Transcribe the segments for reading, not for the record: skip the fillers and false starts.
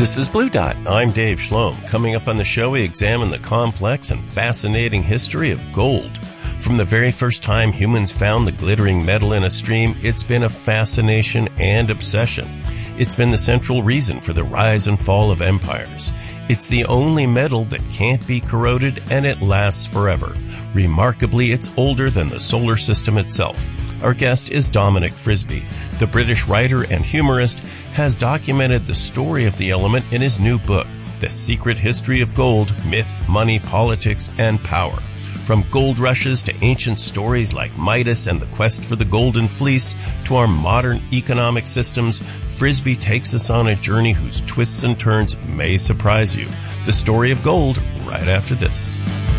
This is Blue Dot. I'm Dave Schloem. Coming up on the show, we examine the complex and fascinating history of gold. From the very first time humans found the glittering metal in a stream, it's been a fascination and obsession. It's been the central reason for the rise and fall of empires. It's the only metal that can't be corroded, and it lasts forever. Remarkably, it's older than the solar system itself. Our guest is Dominic Frisby. The British writer and humorist has documented the story of the element in his new book, The Secret History of Gold, Myth, Money, Politics, and Power. From gold rushes to ancient stories like Midas and the quest for the Golden Fleece to our modern economic systems, Frisby takes us on a journey whose twists and turns may surprise you. The story of gold, right after this.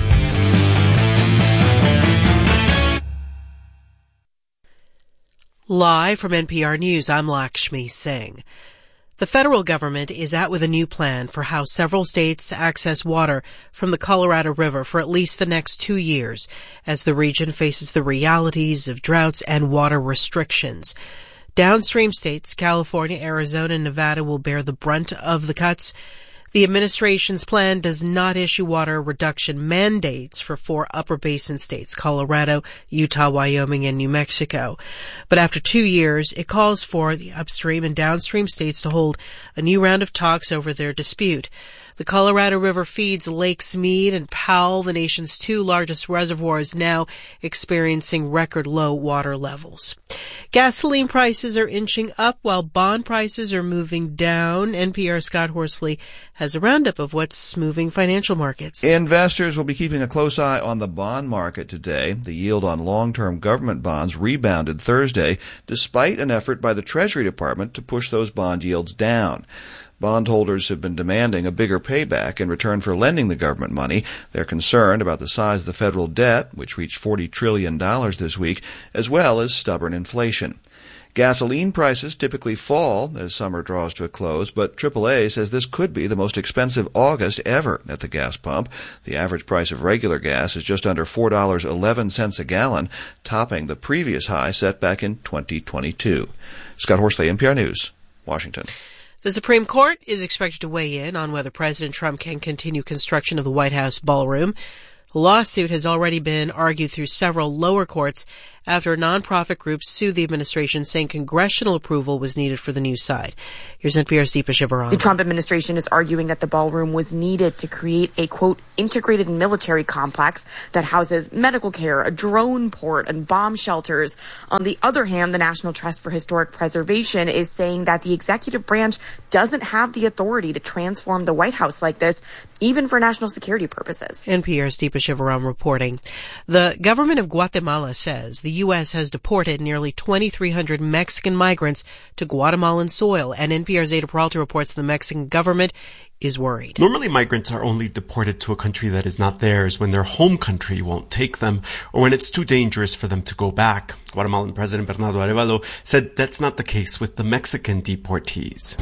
Live from NPR News, I'm Lakshmi Singh. The federal government is out with a new plan for how several states access water from the Colorado River for at least the next 2 years as the region faces the realities of droughts and water restrictions. Downstream states, California, Arizona, and Nevada, will bear the brunt of the cuts. The administration's plan does not issue water reduction mandates for 4 upper basin states, Colorado, Utah, Wyoming, and New Mexico. But after 2 years, it calls for the upstream and downstream states to hold a new round of talks over their dispute. The Colorado River feeds Lakes Mead and Powell, the nation's 2 largest reservoirs, now experiencing record low water levels. Gasoline prices are inching up while bond prices are moving down. NPR's Scott Horsley has a roundup of what's moving financial markets. Investors will be keeping a close eye on the bond market today. The yield on long-term government bonds rebounded Thursday, despite an effort by the Treasury Department to push those bond yields down. Bondholders have been demanding a bigger payback in return for lending the government money. They're concerned about the size of the federal debt, which reached $40 trillion this week, as well as stubborn inflation. Gasoline prices typically fall as summer draws to a close, but AAA says this could be the most expensive August ever at the gas pump. The average price of regular gas is just under $4.11 a gallon, topping the previous high set back in 2022. Scott Horsley, NPR News, Washington. The Supreme Court is expected to weigh in on whether President Trump can continue construction of the White House ballroom. The lawsuit has already been argued through several lower courts after a nonprofit group sued the administration, saying congressional approval was needed for the new site. Here's NPR's Deepa Shivaram. The Trump administration is arguing that the ballroom was needed to create a, quote, integrated military complex that houses medical care, a drone port, and bomb shelters. On the other hand, the National Trust for Historic Preservation is saying that the executive branch doesn't have the authority to transform the White House like this, even for national security purposes. NPR's Deepa Shivaram reporting. The government of Guatemala says the U.S. has deported nearly 2,300 Mexican migrants to Guatemalan soil, and NPR's Ada Peralta reports the Mexican government is worried. Normally, migrants are only deported to a country that is not theirs when their home country won't take them or when it's too dangerous for them to go back. Guatemalan President Bernardo Arévalo said that's not the case with the Mexican deportees.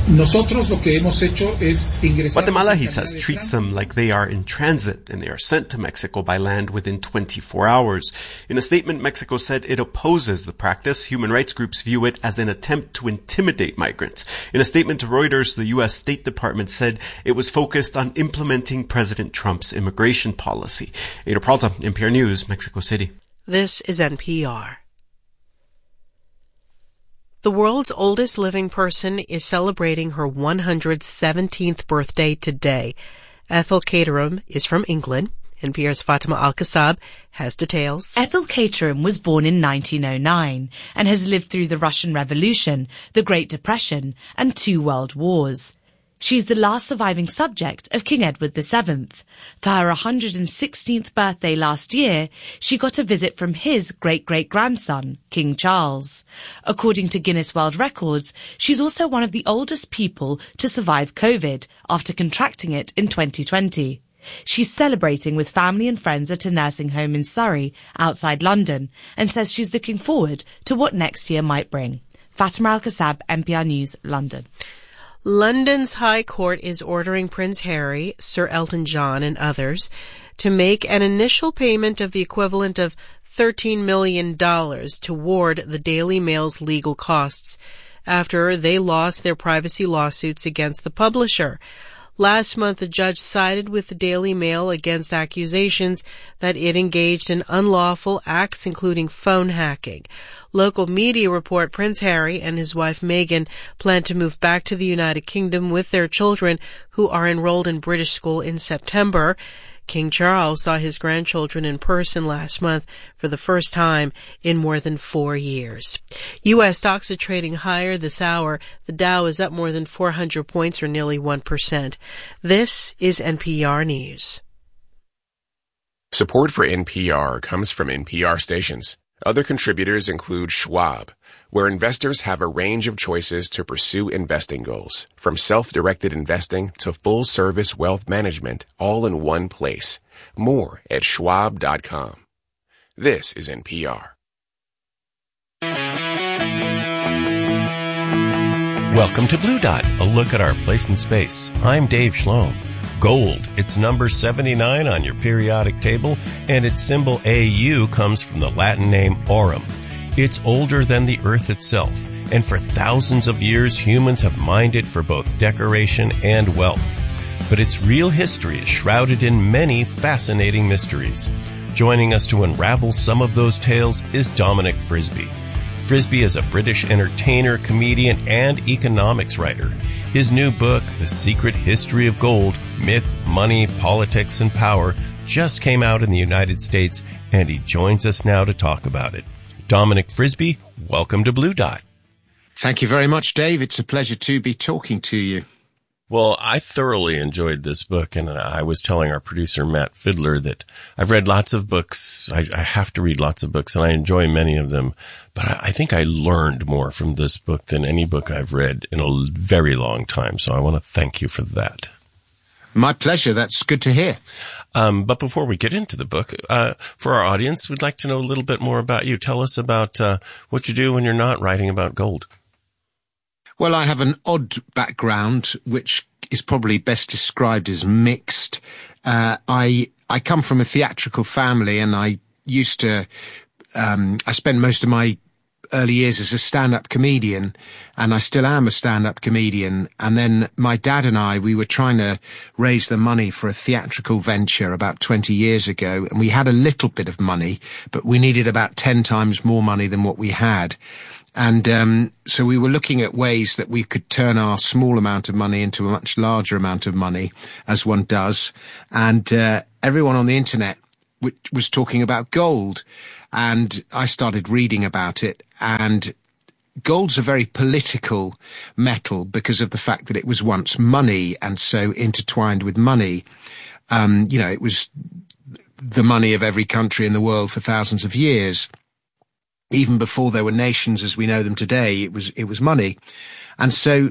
Guatemala, he says, treats them like they are in transit and they are sent to Mexico by land within 24 hours. In a statement, Mexico said it opposes the practice. Human rights groups view it as an attempt to intimidate migrants. In a statement to Reuters, the U.S. State Department said it was focused on implementing President Trump's immigration policy. Ada Peralta, NPR News, Mexico City. This is NPR. The world's oldest living person is celebrating her 117th birthday today. Ethel Caterham is from England. NPR's Fatima Al-Kassab has details. Ethel Caterham was born in 1909 and has lived through the Russian Revolution, the Great Depression, and 2 world wars. She's the last surviving subject of King Edward VII. For her 116th birthday last year, she got a visit from his great-great-grandson, King Charles. According to Guinness World Records, she's also one of the oldest people to survive COVID after contracting it in 2020. She's celebrating with family and friends at a nursing home in Surrey, outside London, and says she's looking forward to what next year might bring. Fatima Al-Kassab, NPR News, London. London's High Court is ordering Prince Harry, Sir Elton John, and others to make an initial payment of the equivalent of $13 million toward the Daily Mail's legal costs after they lost their privacy lawsuits against the publisher. Last month, a judge sided with the Daily Mail against accusations that it engaged in unlawful acts, including phone hacking. Local media report Prince Harry and his wife Meghan plan to move back to the United Kingdom with their children, who are enrolled in British school in September. King Charles saw his grandchildren in person last month for the first time in more than 4 years. U.S. stocks are trading higher this hour. The Dow is up more than 400 points, or nearly 1%. This is NPR News. Support for NPR comes from NPR stations. Other contributors include Schwab, where investors have a range of choices to pursue investing goals, from self-directed investing to full-service wealth management, all in one place. More at schwab.com. This is NPR. Welcome to Blue Dot, a look at our place in space. I'm Dave Schlom. Gold, it's number 79 on your periodic table, and its symbol AU comes from the Latin name aurum. It's older than the Earth itself, and for thousands of years humans have mined it for both decoration and wealth. But its real history is shrouded in many fascinating mysteries. Joining us to unravel some of those tales is Dominic Frisby. Frisby is a British entertainer, comedian, and economics writer. His new book, The Secret History of Gold, Myth, Money, Politics, and Power, just came out in the United States, and he joins us now to talk about it. Dominic Frisby, welcome to Blue Dot. Thank you very much, Dave. It's a pleasure to be talking to you. Well, I thoroughly enjoyed this book, and I was telling our producer, Matt Fiddler, that I've read lots of books. I have to read lots of books, and I enjoy many of them. But I think I learned more from this book than any book I've read in a very long time. So I want to thank you for that. My pleasure. That's good to hear. But before we get into the book, for our audience, we'd like to know a little bit more about you. Tell us about what you do when you're not writing about gold. Well, I have an odd background, which is probably best described as mixed. I come from a theatrical family, and I used to, I spent most of my early years as a stand-up comedian, and I still am a stand-up comedian. And then my dad and I, we were trying to raise the money for a theatrical venture about 20 years ago, and we had a little bit of money, but we needed about 10 times more money than what we had. And so we were looking at ways that we could turn our small amount of money into a much larger amount of money, as one does. And everyone on the internet was talking about gold. And I started reading about it. And gold's a very political metal because of the fact that it was once money, and so intertwined with money. It was the money of every country in the world for thousands of years. Even before there were nations as we know them today, it was money. And so,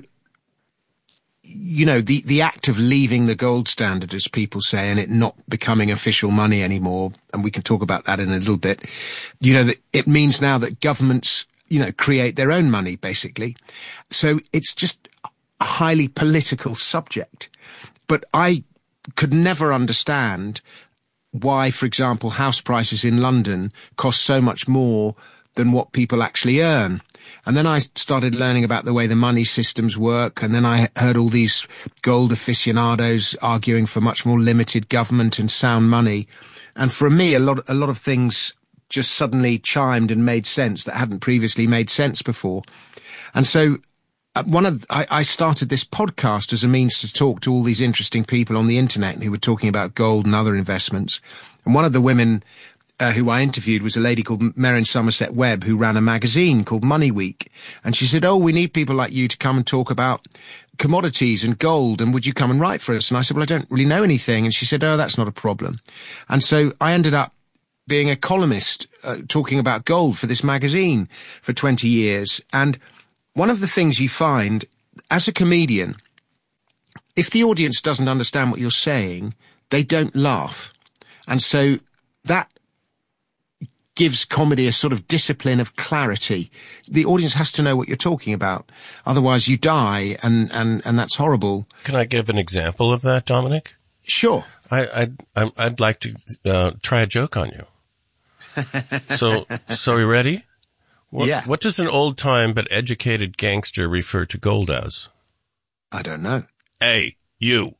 the act of leaving the gold standard, as people say, and it not becoming official money anymore, and we can talk about that in a little bit, that it means now that governments, create their own money, basically. So it's just a highly political subject. But I could never understand why, for example, house prices in London cost so much more than what people actually earn. And then I started learning about the way the money systems work, and then I heard all these gold aficionados arguing for much more limited government and sound money. And for me, a lot of things just suddenly chimed and made sense that hadn't previously made sense before. And so I started this podcast as a means to talk to all these interesting people on the internet who were talking about gold and other investments. And one of the women who I interviewed was a lady called Merrin Somerset Webb, who ran a magazine called Money Week. And she said, we need people like you to come and talk about commodities and gold, and would you come and write for us? And I said, well, I don't really know anything. And she said, that's not a problem. And so I ended up being a columnist talking about gold for this magazine for 20 years. And one of the things you find as a comedian, if the audience doesn't understand what you're saying, they don't laugh. And so that gives comedy a sort of discipline of clarity. The audience has to know what you're talking about. Otherwise you die, and that's horrible. Can I give an example of that, Dominic? Sure. I'd like to try a joke on you. So you ready? What does an old-time but educated gangster refer to gold as? I don't know. Hey, you.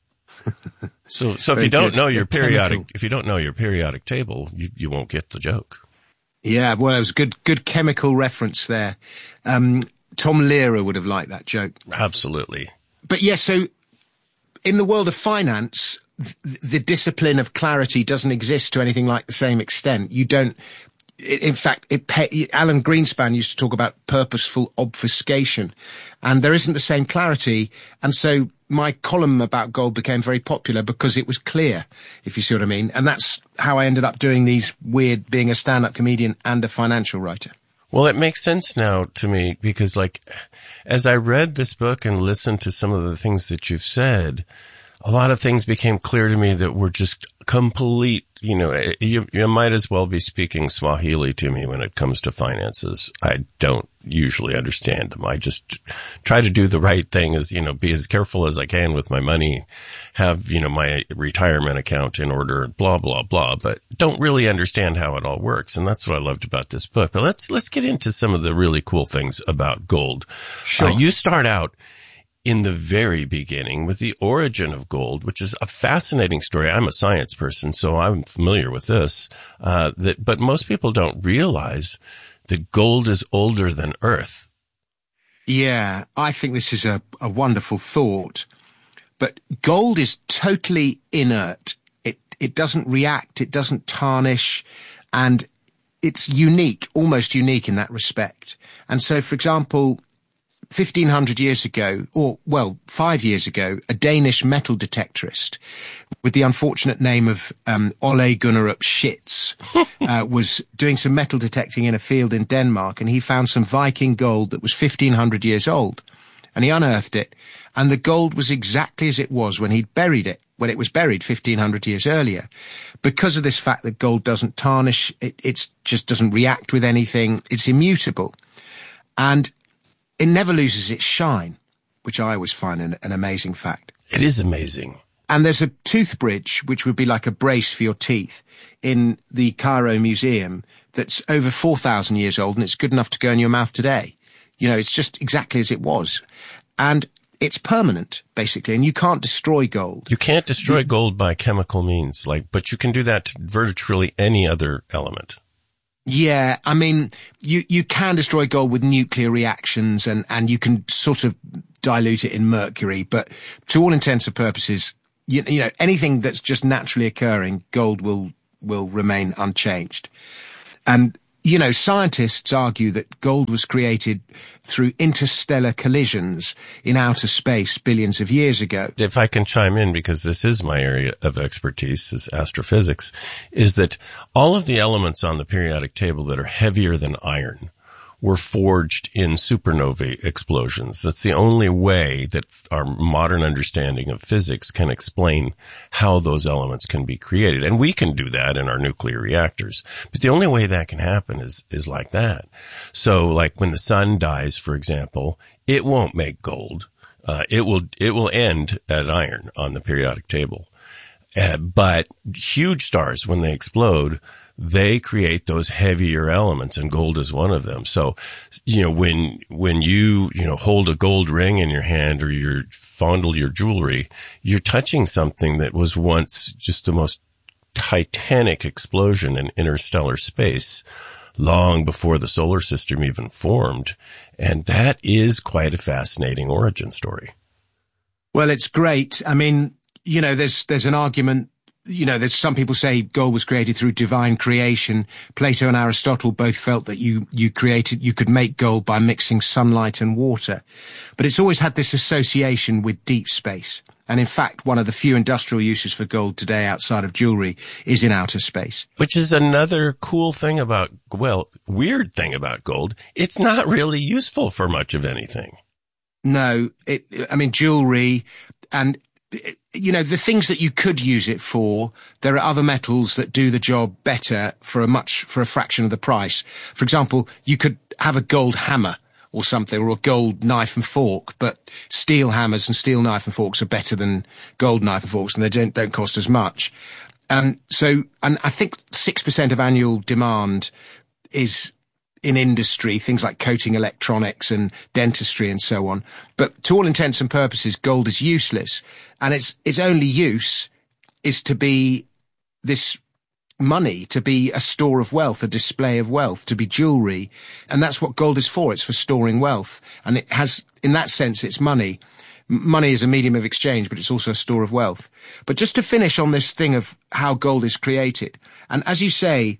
So if you don't know your periodic table, you won't get the joke. Yeah, well, it was good chemical reference there. Tom Lehrer would have liked that joke. Absolutely. But yes, so in the world of finance, the discipline of clarity doesn't exist to anything like the same extent. You don't. In fact, Alan Greenspan used to talk about purposeful obfuscation, and there isn't the same clarity. And so my column about gold became very popular because it was clear, if you see what I mean. And that's how I ended up doing these weird, being a stand-up comedian and a financial writer. Well, it makes sense now to me because, as I read this book and listened to some of the things that you've said, a lot of things became clear to me that were just complete, you might as well be speaking Swahili to me when it comes to finances. I don't usually understand them. I just try to do the right thing be as careful as I can with my money, have, my retirement account in order, blah, blah, blah, but don't really understand how it all works. And that's what I loved about this book. But let's get into some of the really cool things about gold. Sure. You start out in the very beginning with the origin of gold, which is a fascinating story. I'm a science person, so I'm familiar with this, but most people don't realize that gold is older than Earth. Yeah, I think this is a wonderful thought, but gold is totally inert. It doesn't react, it doesn't tarnish, and it's unique, almost unique in that respect. And so, for example, 1,500 years ago, 5 years ago, a Danish metal detectorist with the unfortunate name of Ole Gunnerup Schitz was doing some metal detecting in a field in Denmark, and he found some Viking gold that was 1,500 years old. And he unearthed it, and the gold was exactly as it was when he'd buried it, when it was buried 1,500 years earlier. Because of this fact that gold doesn't tarnish, it just doesn't react with anything, it's immutable. And it never loses its shine, which I always find an amazing fact. It is amazing. And there's a tooth bridge, which would be like a brace for your teeth, in the Cairo Museum that's over 4,000 years old, and it's good enough to go in your mouth today. It's just exactly as it was. And it's permanent, basically, and you can't destroy gold. You can't destroy gold by chemical means, but you can do that to virtually any other element. Yeah, I mean, you can destroy gold with nuclear reactions and you can sort of dilute it in mercury, but to all intents and purposes, anything that's just naturally occurring, gold will remain unchanged. And, scientists argue that gold was created through interstellar collisions in outer space billions of years ago. If I can chime in, because this is my area of expertise, is astrophysics, is that all of the elements on the periodic table that are heavier than iron were forged in supernovae explosions. That's the only way that our modern understanding of physics can explain how those elements can be created. And we can do that in our nuclear reactors. But the only way that can happen is like that. So like when the sun dies, for example, it won't make gold. It will end at iron on the periodic table. But huge stars, when they explode, they create those heavier elements, and gold is one of them. So, when you hold a gold ring in your hand or you fondle your jewelry, you're touching something that was once just the most titanic explosion in interstellar space, long before the solar system even formed. And that is quite a fascinating origin story. Well, it's great. I mean, there's an argument, there's some people say gold was created through divine creation. Plato and Aristotle both felt that you could make gold by mixing sunlight and water. But it's always had this association with deep space. And in fact, one of the few industrial uses for gold today outside of jewelry is in outer space. Which is another cool thing weird thing about gold. It's not really useful for much of anything. No, jewelry and the things that you could use it for, there are other metals that do the job better for a fraction of the price. For example, you could have a gold hammer or something, or a gold knife and fork, but steel hammers and steel knife and forks are better than gold knife and forks, and they don't cost as much. And I think 6% of annual demand is in industry, things like coating electronics and dentistry and so on. But to all intents and purposes, gold is useless. And its only use is to be this money, to be a store of wealth, a display of wealth, to be jewelry. And that's what gold is for. It's for storing wealth. And it has, in that sense, it's money. Money is a medium of exchange, but it's also a store of wealth. But just to finish on this thing of how gold is created, and as you say,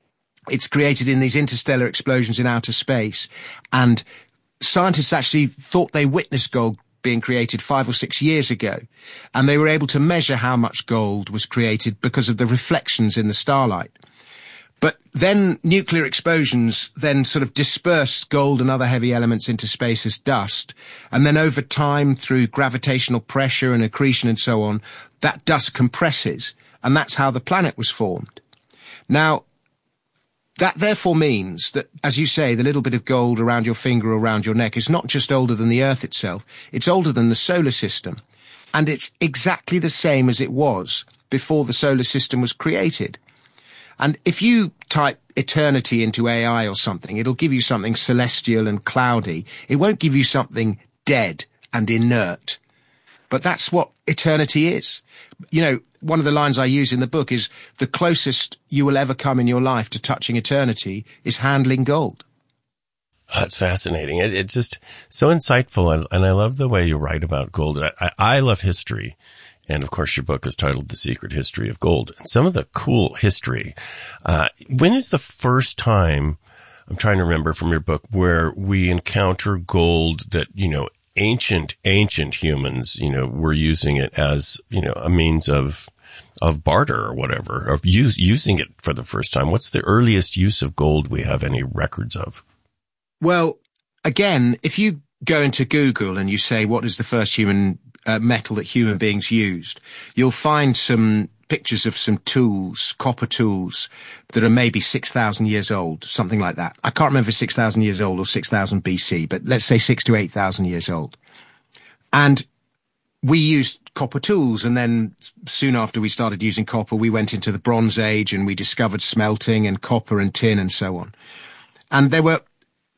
it's created in these interstellar explosions in outer space, and scientists actually thought they witnessed gold being created 5 or 6 years ago, and they were able to measure how much gold was created because of the reflections in the starlight. But then nuclear explosions then sort of disperse gold and other heavy elements into space as dust. And then over time, through gravitational pressure and accretion and so on, that dust compresses. And that's how the planet was formed. Now, that therefore means that, as you say, the little bit of gold around your finger or around your neck is not just older than the Earth itself, it's older than the solar system. And it's exactly the same as it was before the solar system was created. And if you type eternity into AI or something, it'll give you something celestial and cloudy. It won't give you something dead and inert. But that's what eternity is. You know, one of the lines I use in the book is the closest you will ever come in your life to touching eternity is handling gold. That's fascinating. It's just so insightful. And I love the way you write about gold. I love history. And of course, your book is titled The Secret History of Gold. And some of the cool history. When is the first time, I'm trying to remember from your book, where we encounter gold that, you know, ancient humans, you know, were using it as, you know, a means of barter or whatever, of using it for the first time? What's the earliest use of gold we have any records of? Well, again, if you go into Google and you say, what is the first human metal that human beings used, you'll find some pictures of some tools, copper tools, that are maybe 6,000 years old, something like that. I can't remember if 6,000 years old or 6,000 BC, but let's say 6,000 to 8,000 years old. And we used copper tools, and then soon after we started using copper, we went into the Bronze Age and we discovered smelting and copper and tin and so on. And there were,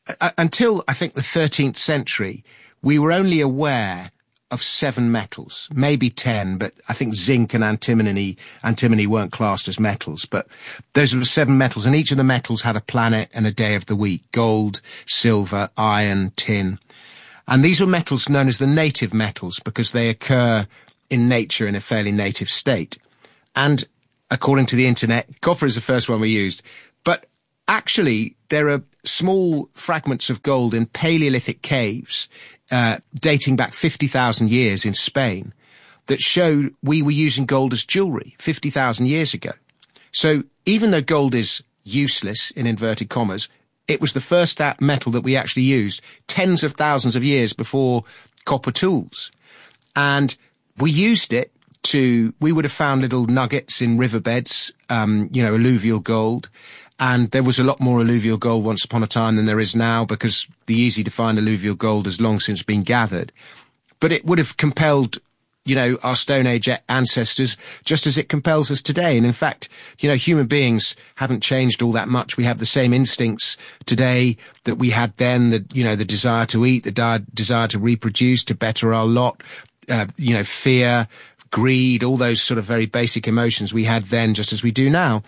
until I think the 13th century, we were only aware of 7 metals, maybe 10, but I think zinc and antimony weren't classed as metals, but those were 7 metals, and each of the metals had a planet and a day of the week: gold, silver, iron, tin. And these were metals known as the native metals because they occur in nature in a fairly native state. And according to the internet, copper is the first one we used. But actually, there are small fragments of gold in Paleolithic caves dating back 50,000 years in Spain that show we were using gold as jewelry 50,000 years ago. So even though gold is useless, in inverted commas, it was the first metal that we actually used tens of thousands of years before copper tools. And we used it we would have found little nuggets in riverbeds, alluvial gold. And there was a lot more alluvial gold once upon a time than there is now, because the easy to find alluvial gold has long since been gathered. But it would have compelled, our Stone Age ancestors just as it compels us today. And in fact, human beings haven't changed all that much. We have the same instincts today that we had then, the desire to eat, the desire to reproduce, to better our lot, fear, greed, all those sort of very basic emotions we had then just as we do now.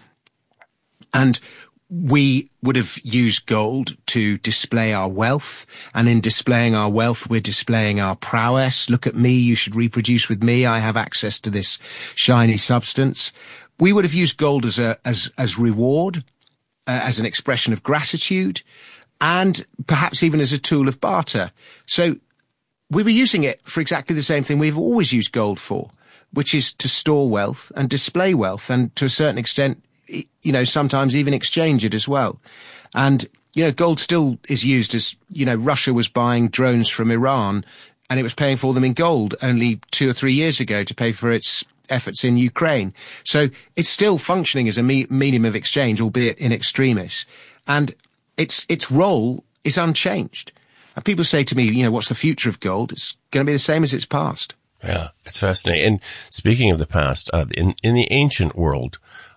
And we would have used gold to display our wealth. And in displaying our wealth, we're displaying our prowess. Look at me. You should reproduce with me. I have access to this shiny substance. We would have used gold as reward, as an expression of gratitude, and perhaps even as a tool of barter. So we were using it for exactly the same thing we've always used gold for, which is to store wealth and display wealth, and to a certain extent, sometimes even exchange it as well. And, gold still is used as, Russia was buying drones from Iran and it was paying for them in gold only 2 or 3 years ago to pay for its efforts in Ukraine. So it's still functioning as a medium of exchange, albeit in extremis. And its role is unchanged. And people say to me, what's the future of gold? It's going to be the same as its past. Yeah, it's fascinating. And speaking of the past, in the ancient world,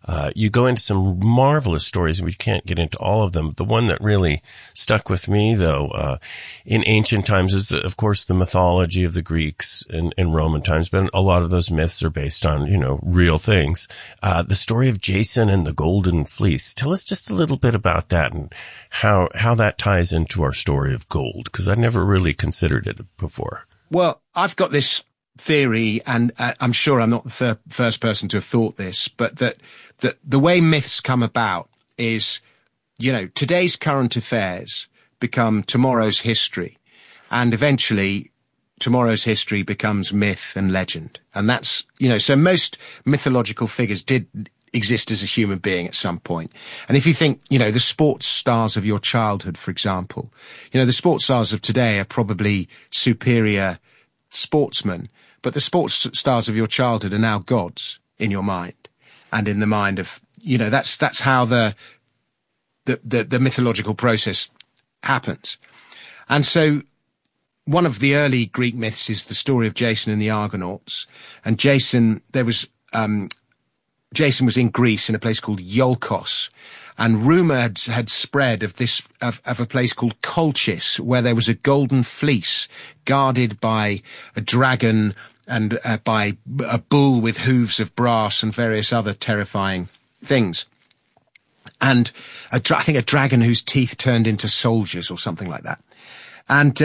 You go into some marvelous stories, and we can't get into all of them. The one that really stuck with me, though, in ancient times is, of course, the mythology of the Greeks and Roman times, but a lot of those myths are based on, real things. The story of Jason and the Golden Fleece. Tell us just a little bit about that and how that ties into our story of gold, because I never really considered it before. Well, I've got this theory, and I'm sure I'm not the first person to have thought this, but that the way myths come about is, today's current affairs become tomorrow's history, and eventually tomorrow's history becomes myth and legend. And that's, so most mythological figures did exist as a human being at some point. And if you think, the sports stars of your childhood, for example, the sports stars of today are probably superior sportsmen, but the sports stars of your childhood are now gods in your mind and in the mind of, that's how the mythological process happens. And so one of the early Greek myths is the story of Jason and the Argonauts. And Jason was in Greece in a place called Iolkos. And rumour had spread of a place called Colchis, where there was a golden fleece guarded by a dragon and by a bull with hooves of brass and various other terrifying things. And I think a dragon whose teeth turned into soldiers or something like that. And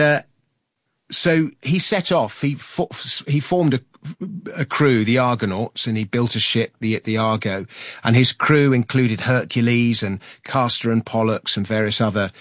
so he set off. He formed a crew, the Argonauts, and he built a ship, the Argo, and his crew included Hercules and Castor and Pollux and various other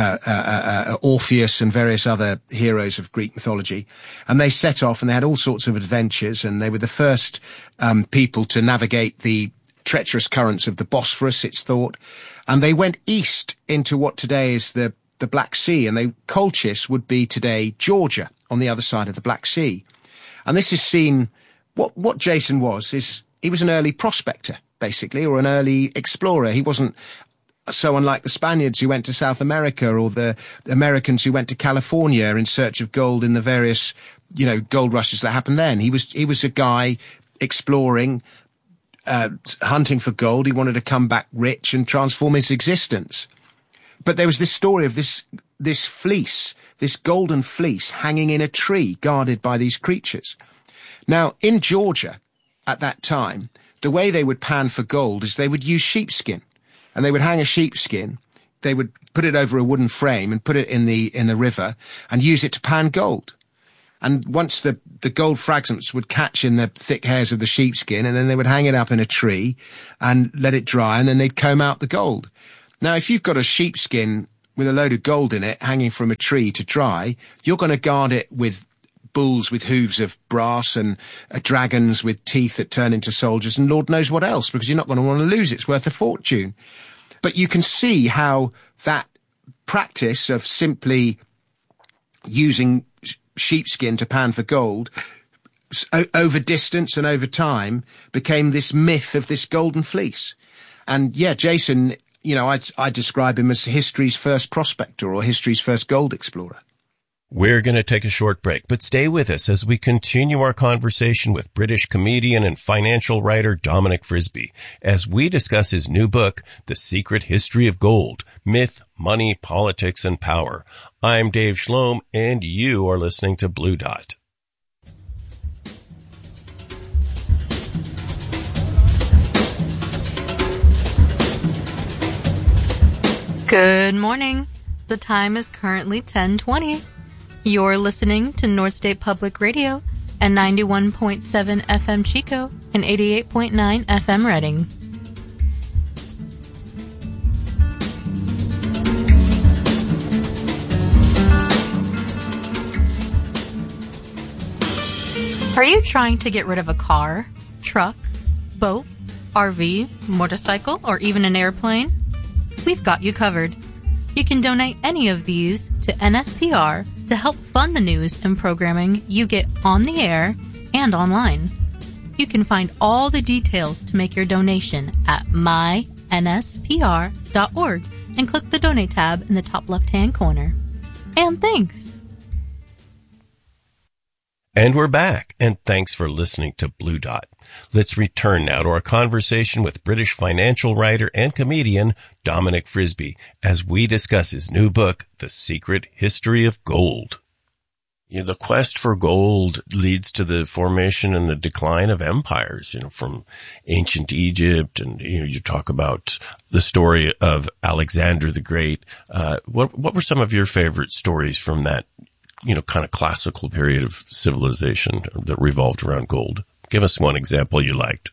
Orpheus and various other heroes of Greek mythology. And they set off, and they had all sorts of adventures, and they were the first people to navigate the treacherous currents of the Bosphorus, it's thought. And they went east into what today is the Black Sea, and Colchis would be today Georgia, on the other side of the Black Sea. And this is seen, what Jason was he was an early prospector, basically, or an early explorer. He wasn't so unlike the Spaniards who went to South America, or the Americans who went to California in search of gold in the various, gold rushes that happened then. He was a guy exploring, hunting for gold. He wanted to come back rich and transform his existence. But there was this story of this fleece, this golden fleece hanging in a tree guarded by these creatures. Now, in Georgia at that time, the way they would pan for gold is they would use sheepskin, and they would hang a sheepskin. They would put it over a wooden frame and put it in the river and use it to pan gold. And once the gold fragments would catch in the thick hairs of the sheepskin, and then they would hang it up in a tree and let it dry, and then they'd comb out the gold. Now, if you've got a sheepskin with a load of gold in it hanging from a tree to dry, you're going to guard it with bulls with hooves of brass and dragons with teeth that turn into soldiers and Lord knows what else, because you're not going to want to lose it. It's worth a fortune. But you can see how that practice of simply using sheepskin to pan for gold over distance and over time became this myth of this golden fleece. And yeah, Jason, I describe him as history's first prospector or history's first gold explorer. We're going to take a short break, but stay with us as we continue our conversation with British comedian and financial writer Dominic Frisby as we discuss his new book, The Secret History of Gold, Myth, Money, Politics, and Power. I'm Dave Schloem, and you are listening to Blue Dot. Good morning. The time is currently 10:20. You're listening to North State Public Radio at 91.7 FM Chico and 88.9 FM Reading. Are you trying to get rid of a car, truck, boat, RV, motorcycle, or even an airplane? We've got you covered. You can donate any of these to NSPR to help fund the news and programming you get on the air and online. You can find all the details to make your donation at mynspr.org and click the Donate tab in the top left-hand corner. And thanks. And we're back, and thanks for listening to Blue Dot. Let's return now to our conversation with British financial writer and comedian Dominic Frisby as we discuss his new book, The Secret History of Gold. The quest for gold leads to the formation and the decline of empires, from ancient Egypt, and you talk about the story of Alexander the Great. What were some of your favorite stories from that kind of classical period of civilization that revolved around gold? Give us one example you liked.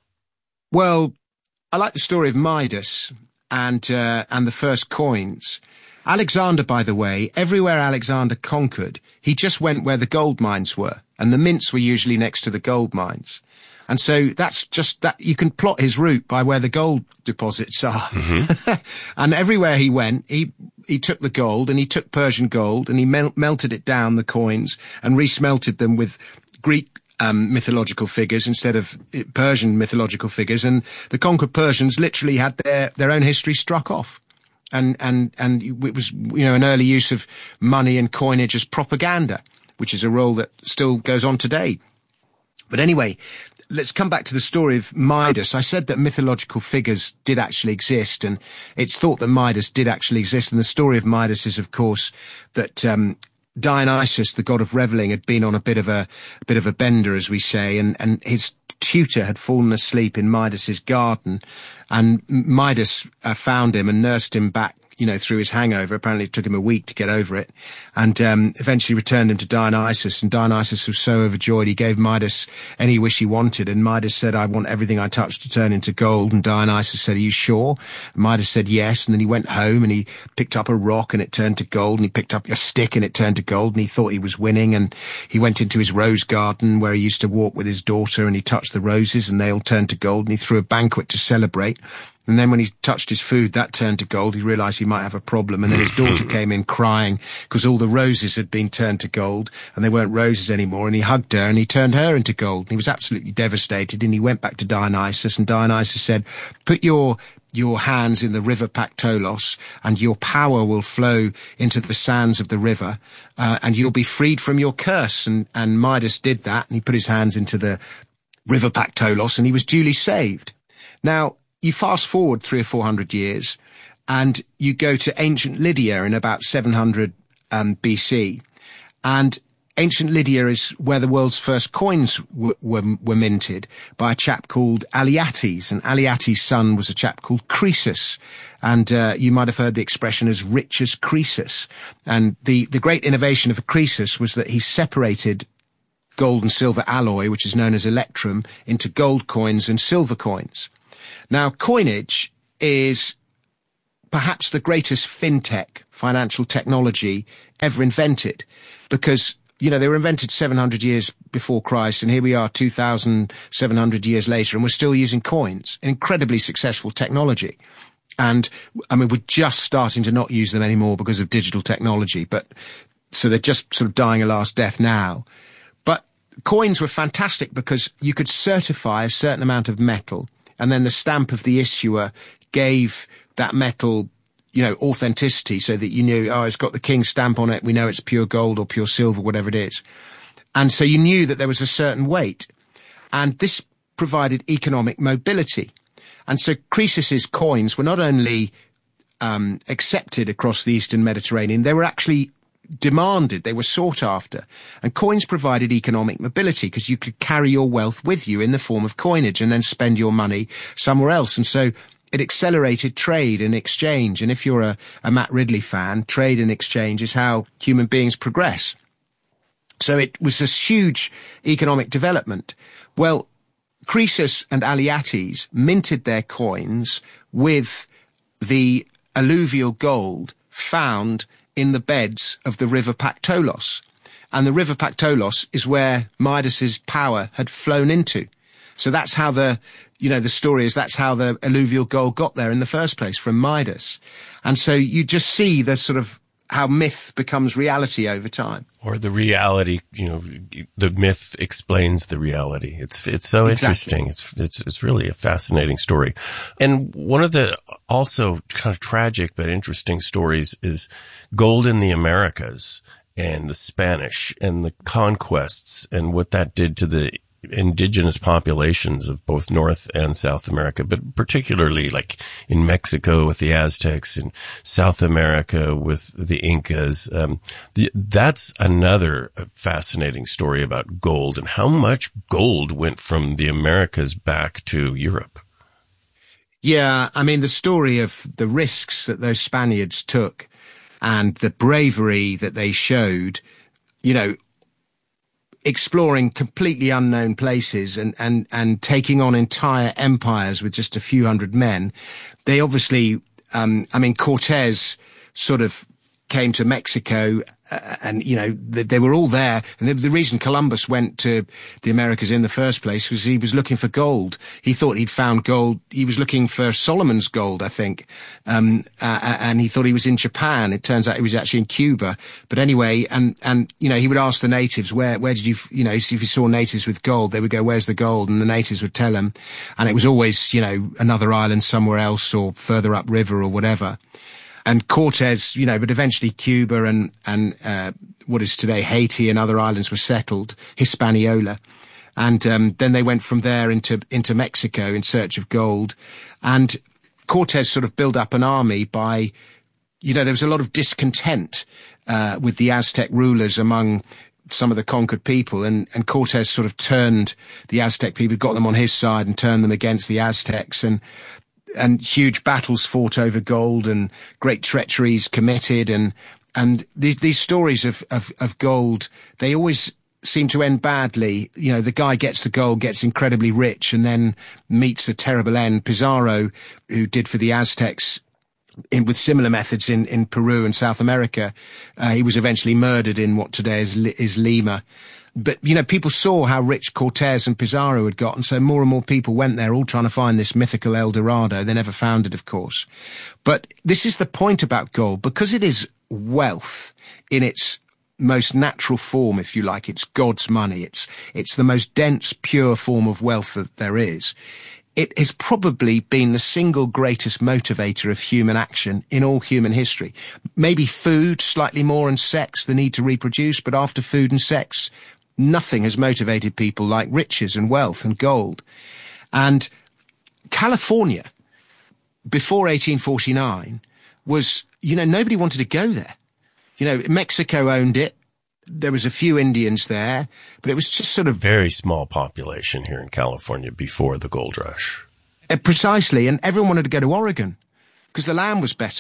Well, I like the story of Midas and the first coins. Alexander, by the way, everywhere Alexander conquered, he just went where the gold mines were, and the mints were usually next to the gold mines. And so that's just that you can plot his route by where the gold deposits are. Mm-hmm. And everywhere he went, he took the gold, and he took Persian gold, and he melted it down, the coins, and resmelted them with Greek mythological figures instead of Persian mythological figures. And the conquered Persians literally had their own history struck off. And it was, an early use of money and coinage as propaganda, which is a role that still goes on today. But anyway, let's come back to the story of Midas. I said that mythological figures did actually exist, and it's thought that Midas did actually exist. And the story of Midas is, of course, that Dionysus, the god of reveling, had been on a bit of a bender, as we say, and his tutor had fallen asleep in Midas's garden, and Midas found him and nursed him back, through his hangover. Apparently it took him a week to get over it, and eventually returned him to Dionysus, and Dionysus was so overjoyed he gave Midas any wish he wanted, and Midas said, "I want everything I touch to turn into gold," and Dionysus said, "Are you sure?" And Midas said yes, and then he went home and he picked up a rock and it turned to gold, and he picked up a stick and it turned to gold, and he thought he was winning, and he went into his rose garden where he used to walk with his daughter, and he touched the roses and they all turned to gold, and he threw a banquet to celebrate. And then when he touched his food, that turned to gold. He realized he might have a problem. And then his daughter came in crying because all the roses had been turned to gold and they weren't roses anymore. And he hugged her and he turned her into gold. And he was absolutely devastated. And he went back to Dionysus, and Dionysus said, "Put your hands in the river Pactolos, and your power will flow into the sands of the river, and you'll be freed from your curse." And Midas did that, and he put his hands into the river Pactolos, and he was duly saved. Now, you fast forward 300 or 400 years, and you go to ancient Lydia in about 700 BC, and ancient Lydia is where the world's first coins were minted by a chap called Aliates, and Aliates' son was a chap called Croesus, and you might have heard the expression as rich as Croesus. And the great innovation of Croesus was that he separated gold and silver alloy, which is known as electrum, into gold coins and silver coins. Now, coinage is perhaps the greatest fintech, financial technology ever invented, because, they were invented 700 years before Christ, and here we are 2,700 years later, and we're still using coins. Incredibly successful technology. And, we're just starting to not use them anymore because of digital technology, so they're just sort of dying a last death now. But coins were fantastic because you could certify a certain amount of metal, and then the stamp of the issuer gave that metal, authenticity, so that you knew, it's got the king's stamp on it, we know it's pure gold or pure silver, whatever it is. And so you knew that there was a certain weight. And this provided economic mobility. And so Croesus's coins were not only accepted across the Eastern Mediterranean, they were actually demanded, they were sought after. And coins provided economic mobility because you could carry your wealth with you in the form of coinage and then spend your money somewhere else. And so it accelerated trade and exchange. And if you're a Matt Ridley fan, trade and exchange is how human beings progress. So it was this huge economic development. Well, Croesus and Aliates minted their coins with the alluvial gold found in the beds of the river Pactolos. And the river Pactolos is where Midas's power had flown into. So that's how the story is, that's how the alluvial gold got there in the first place, from Midas. And so you just see the sort of how myth becomes reality over time. Or the reality, the myth explains the reality. It's so interesting. Exactly. It's really a fascinating story. And one of the also kind of tragic but interesting stories is gold in the Americas. and the Spanish and the conquests and what that did to the indigenous populations of both North and South America, but particularly like in Mexico with the Aztecs, in South America with the Incas. That's another fascinating story about gold and how much gold went from the Americas back to Europe. Yeah, I mean, the story of the risks that those Spaniards took and the bravery that they showed, you know, exploring completely unknown places and taking on entire empires with just a few hundred men. They obviously, I mean, Cortez sort of came to Mexico and, you know, they were all there. And the reason Columbus went to the Americas in the first place was he was looking for gold. He thought he'd found gold. He was looking for Solomon's gold, I think. And he thought he was in Japan. It turns out he was actually in Cuba. But anyway, and, you know, he would ask the natives, where did you know, if you saw natives with gold, they would go, where's the gold? And the natives would tell him. And it was always, you know, another island somewhere else or further upriver or whatever. And Cortez, you know, but eventually Cuba and what is today Haiti and other islands were settled, Hispaniola. And then they went from there into Mexico in search of gold. And Cortez sort of built up an army by, you know, there was a lot of discontent with the Aztec rulers among some of the conquered people. And Cortez sort of turned the Aztec people, got them on his side and turned them against the Aztecs. And huge battles fought over gold and great treacheries committed. And these stories of gold, they always seem to end badly. You know, the guy gets the gold, gets incredibly rich, and then meets a terrible end. Pizarro, who did for the Aztecs with similar methods in Peru and South America, he was eventually murdered in what today is Lima. But, you know, people saw how rich Cortez and Pizarro had got, and so more and more people went there, all trying to find this mythical El Dorado. They never found it, of course. But this is the point about gold, because it is wealth in its most natural form, if you like. It's God's money. It's the most dense, pure form of wealth that there is. It has probably been the single greatest motivator of human action in all human history. Maybe food, slightly more, and sex, the need to reproduce, but after food and sex, nothing has motivated people like riches and wealth and gold. And California, before 1849, was, you know, nobody wanted to go there. You know, Mexico owned it. There was a few Indians there, but it was just sort of... Very small population here in California before the gold rush. Precisely, and everyone wanted to go to Oregon because the land was better.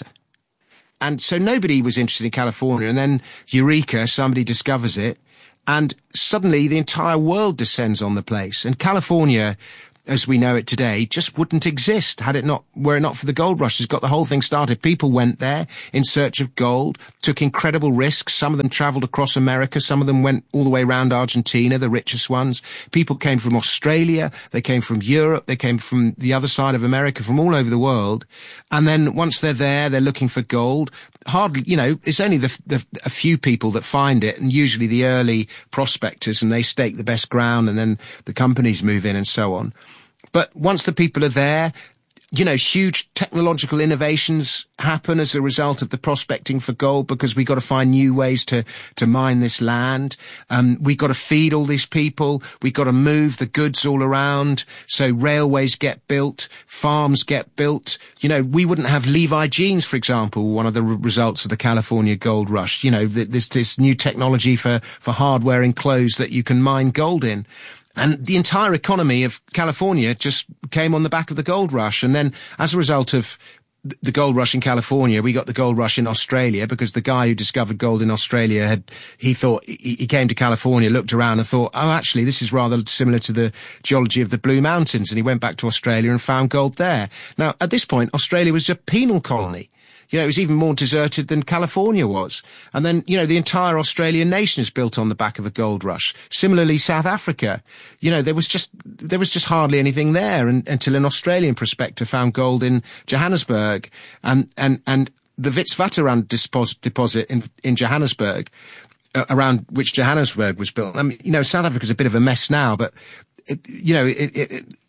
And so nobody was interested in California. And then, eureka, somebody discovers it. And suddenly the entire world descends on the place. And California, as we know it today, just wouldn't exist were it not for the gold rush. It's got the whole thing started. People went there in search of gold, took incredible risks. Some of them traveled across America. Some of them went all the way around Argentina, the richest ones. People came from Australia. They came from Europe. They came from the other side of America, from all over the world. And then once they're there, they're looking for gold. Hardly, you know, it's only a few people that find it, and usually the early prospectors, and they stake the best ground, and then the companies move in and so on. But once the people are there, you know, huge technological innovations happen as a result of the prospecting for gold, because we've got to find new ways to mine this land. We've got to feed all these people. We've got to move the goods all around. So railways get built, farms get built. You know, we wouldn't have Levi jeans, for example, one of the results of the California gold rush. You know, this new technology for hardware and clothes that you can mine gold in. And the entire economy of California just came on the back of the gold rush. And then as a result of the gold rush in California, we got the gold rush in Australia, because the guy who discovered gold in Australia he came to California, looked around and thought, oh, actually, this is rather similar to the geology of the Blue Mountains. And he went back to Australia and found gold there. Now, at this point, Australia was a penal colony. You know, it was even more deserted than California was. And then, you know, the entire Australian nation is built on the back of a gold rush. Similarly, South Africa, you know, there was just hardly anything there until an Australian prospector found gold in Johannesburg. And the Witwatersrand deposit in Johannesburg, around which Johannesburg was built. I mean, you know, South Africa's a bit of a mess now, but in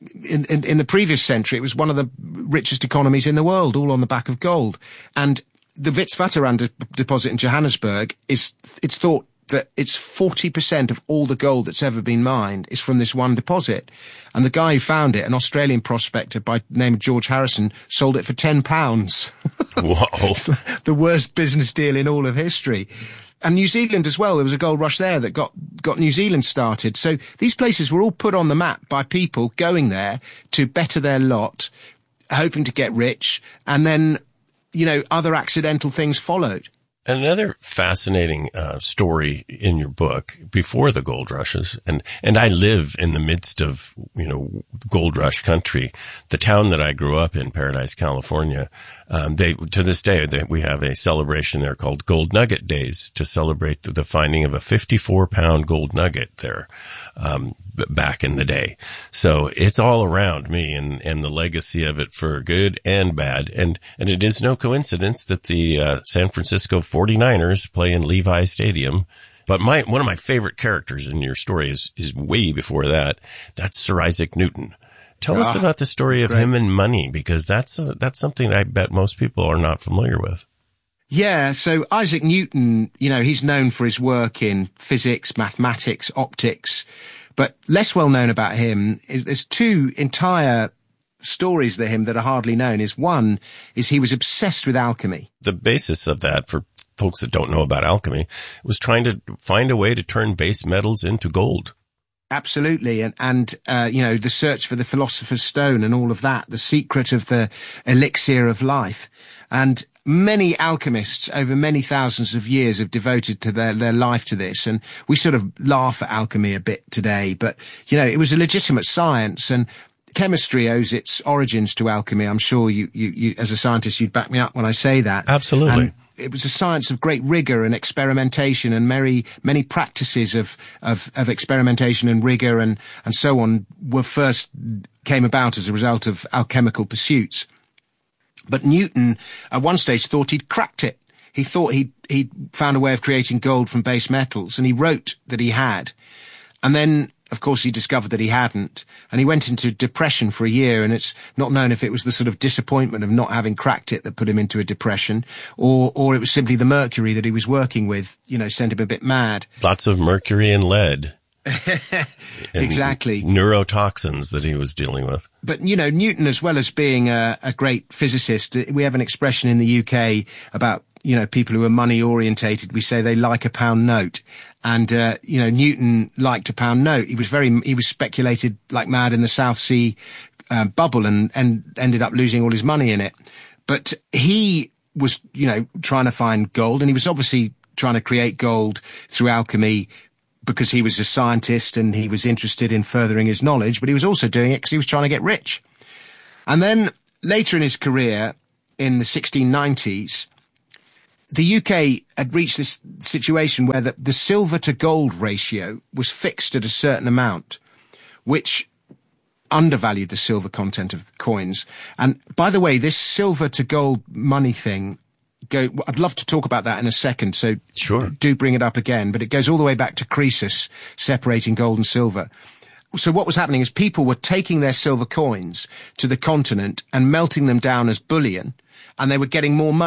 the previous century, it was one of the richest economies in the world, all on the back of gold. And the Witwatersrand deposit in Johannesburg it's thought that it's 40% of all the gold that's ever been mined is from this one deposit. And the guy who found it, an Australian prospector by the name of George Harrison, sold it for £10. Whoa. It's the worst business deal in all of history. And New Zealand as well, there was a gold rush there that got New Zealand started. So these places were all put on the map by people going there to better their lot, hoping to get rich, and then, other accidental things followed. Another fascinating story in your book, before the gold rushes, and I live in the midst of, gold rush country. The town that I grew up in, Paradise, California, to this day, we have a celebration there called Gold Nugget Days to celebrate the finding of a 54-pound gold nugget there, back in the day. So it's all around me and the legacy of it for good and bad. And it is no coincidence that the San Francisco 49ers play in Levi Stadium. But one of my favorite characters in your story is way before that. That's Sir Isaac Newton. Tell us about the story of him and money, because that's something I bet most people are not familiar with. Yeah, so Isaac Newton, he's known for his work in physics, mathematics, optics, but less well known about him is there's two entire stories to him that are hardly known. One is he was obsessed with alchemy. The basis of that, for folks that don't know about alchemy, was trying to find a way to turn base metals into gold. Absolutely. And the search for the philosopher's stone and all of that, the secret of the elixir of life. And many alchemists over many thousands of years have devoted to their life to this. And we sort of laugh at alchemy a bit today, but, it was a legitimate science, and chemistry owes its origins to alchemy. I'm sure you as a scientist, you'd back me up when I say that. Absolutely. And it was a science of great rigor and experimentation, and many practices of experimentation and rigor and so on came about as a result of alchemical pursuits. But Newton, at one stage, thought he'd cracked it. He thought he'd found a way of creating gold from base metals, and he wrote that he had. And then, of course, he discovered that he hadn't, and he went into depression for a year, and it's not known if it was the sort of disappointment of not having cracked it that put him into a depression, or it was simply the mercury that he was working with, sent him a bit mad. Lots of mercury and lead. Exactly. Neurotoxins that he was dealing with. But, Newton, as well as being a great physicist, we have an expression in the UK about, people who are money orientated. We say they like a pound note. And, Newton liked a pound note. He was speculated like mad in the South Sea bubble and ended up losing all his money in it. But he was, trying to find gold, and he was obviously trying to create gold through alchemy because he was a scientist and he was interested in furthering his knowledge, but he was also doing it because he was trying to get rich. And then later in his career, in the 1690s, the UK had reached this situation where the silver to gold ratio was fixed at a certain amount, which undervalued the silver content of the coins. And by the way, this silver to gold money thing, I'd love to talk about that in a second, so sure, do bring it up again, but it goes all the way back to Croesus, separating gold and silver. So what was happening is people were taking their silver coins to the continent and melting them down as bullion, and they were getting more money.